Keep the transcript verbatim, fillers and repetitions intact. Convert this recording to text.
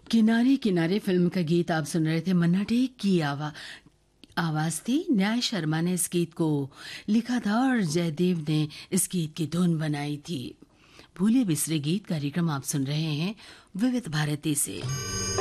किनारे किनारे फिल्म का गीत आप सुन रहे थे। मन्ना डे की आवा आवाज थी। न्याय शर्मा ने इस गीत को लिखा था और जयदेव ने इस गीत की धुन बनाई थी। भूले बिसरे गीत कार्यक्रम आप सुन रहे हैं विविध भारती से।